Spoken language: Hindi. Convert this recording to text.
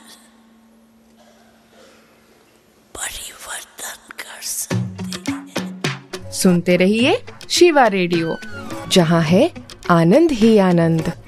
परिवर्तन कर सकते हैं। सुनते रहिए शिवा रेडियो, जहां है आनंद ही आनंद।